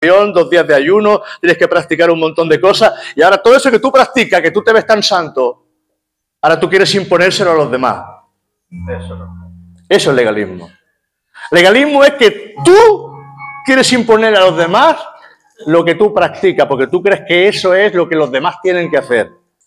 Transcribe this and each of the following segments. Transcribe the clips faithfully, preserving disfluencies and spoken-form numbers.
dos días de ayuno, tienes que practicar un montón de cosas, y ahora todo eso que tú practicas, que tú te ves tan santo, ahora tú quieres imponérselo a los demás. Eso no. Eso es legalismo. Legalismo es que tú quieres imponer a los demás lo que tú practicas, porque tú crees que eso es lo que los demás tienen que hacer.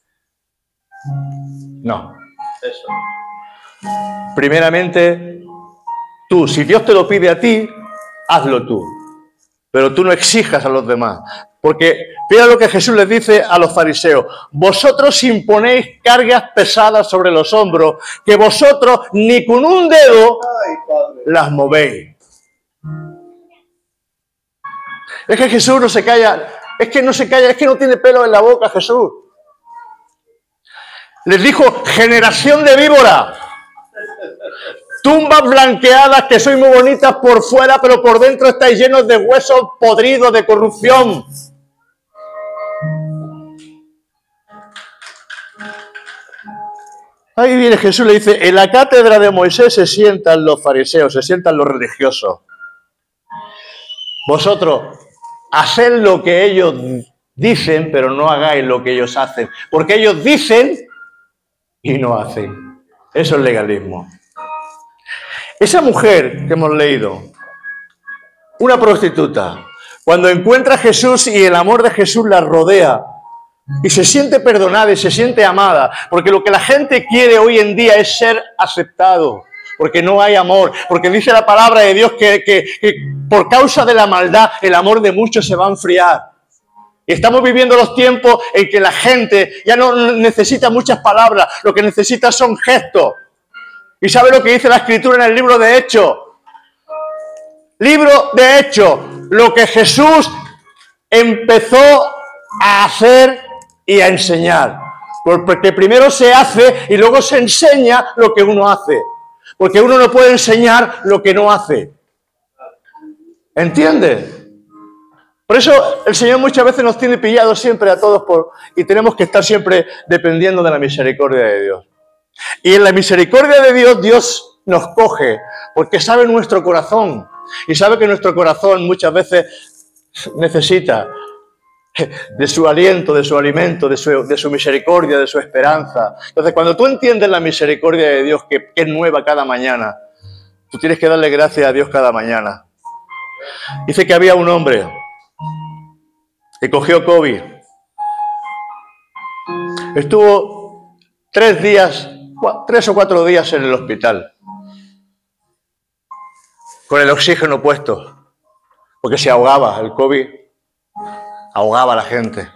No. Eso no. Primeramente, tú, si Dios te lo pide a ti, hazlo tú. Pero tú no exijas a los demás. Porque mira lo que Jesús les dice a los fariseos. Vosotros imponéis cargas pesadas sobre los hombros, que vosotros ni con un dedo las movéis. Es que Jesús no se calla. Es que no se calla, es que no tiene pelo en la boca Jesús. Les dijo, generación de víbora. Tumbas blanqueadas que sois muy bonitas por fuera, pero por dentro estáis llenos de huesos podridos, de corrupción. Ahí viene Jesús, le dice, en la cátedra de Moisés se sientan los fariseos, se sientan los religiosos. Vosotros, haced lo que ellos dicen, pero no hagáis lo que ellos hacen. Porque ellos dicen y no hacen. Eso es legalismo. Esa mujer que hemos leído, una prostituta, cuando encuentra a Jesús y el amor de Jesús la rodea y se siente perdonada y se siente amada, porque lo que la gente quiere hoy en día es ser aceptado, porque no hay amor, porque dice la palabra de Dios que, que, que por causa de la maldad el amor de muchos se va a enfriar. Y estamos viviendo los tiempos en que la gente ya no necesita muchas palabras, lo que necesita son gestos. ¿Y sabe lo que dice la Escritura en el libro de Hechos? Libro de Hechos, lo que Jesús empezó a hacer y a enseñar. Porque primero se hace y luego se enseña lo que uno hace. Porque uno no puede enseñar lo que no hace. ¿Entiendes? Por eso el Señor muchas veces nos tiene pillados siempre a todos por, y tenemos que estar siempre dependiendo de la misericordia de Dios. Y en la misericordia de Dios, Dios nos coge, porque sabe nuestro corazón. Y sabe que nuestro corazón muchas veces necesita de su aliento, de su alimento, de su, de su misericordia, de su esperanza. Entonces, cuando tú entiendes la misericordia de Dios, que, que es nueva cada mañana, tú tienes que darle gracias a Dios cada mañana. Dice que había un hombre que cogió COVID. Estuvo tres días... Tres o cuatro días en el hospital, con el oxígeno puesto, porque se ahogaba, el COVID ahogaba a la gente.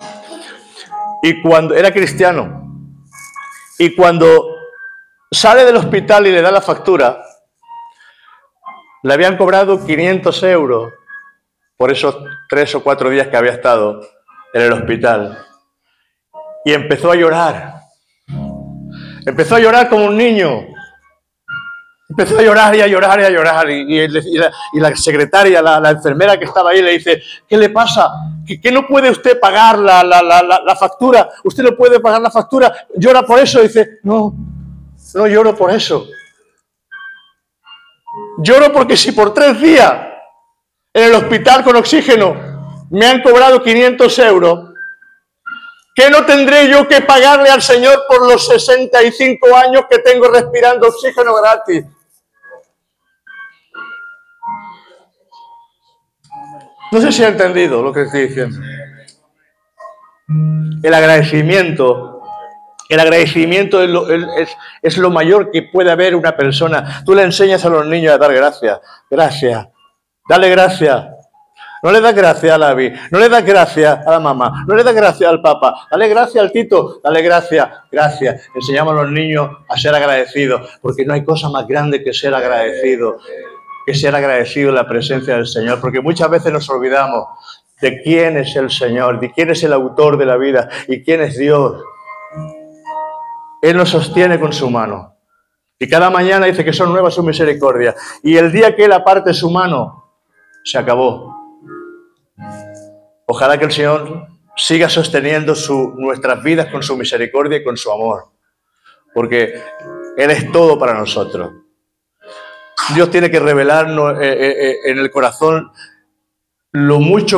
Y cuando era cristiano, y cuando sale del hospital y le da la factura, le habían cobrado quinientos euros por esos tres o cuatro días que había estado en el hospital. Y empezó a llorar. Empezó a llorar como un niño. Empezó a llorar y a llorar y a llorar. Y, y, y, la, y la secretaria, la, la enfermera que estaba ahí, le dice, ¿qué le pasa? ¿Que, que no puede usted pagar la, la, la, la, la factura? ¿Usted no puede pagar la factura? ¿Llora por eso? Y dice, no, no lloro por eso. Lloro porque si por tres días en el hospital con oxígeno me han cobrado quinientos euros, ¿qué no tendré yo que pagarle al Señor por los sesenta y cinco años que tengo respirando oxígeno gratis? No sé si ha entendido lo que estoy diciendo. El agradecimiento, el agradecimiento es lo, es, es lo mayor que puede haber una persona. Tú le enseñas a los niños a dar gracias. Gracias. Dale gracias. No le das gracias a la Abby, no le das gracias a la mamá, no le das gracias al papá, dale gracias al Tito, dale gracias, gracias. Enseñamos a los niños a ser agradecidos, porque no hay cosa más grande que ser agradecido, que ser agradecido en la presencia del Señor, porque muchas veces nos olvidamos de quién es el Señor, de quién es el autor de la vida y quién es Dios. Él nos sostiene con su mano y cada mañana dice que son nuevas sus misericordias, y el día que Él aparte su mano, se acabó. Ojalá que el Señor siga sosteniendo su, nuestras vidas con su misericordia y con su amor, porque Él es todo para nosotros. Dios tiene que revelarnos eh, eh, en el corazón lo mucho